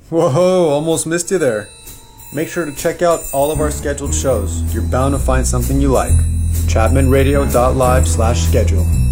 Whoa, almost missed you there. Make sure to check out all of our scheduled shows. You're bound to find something you like. ChapmanRadio.live/schedule.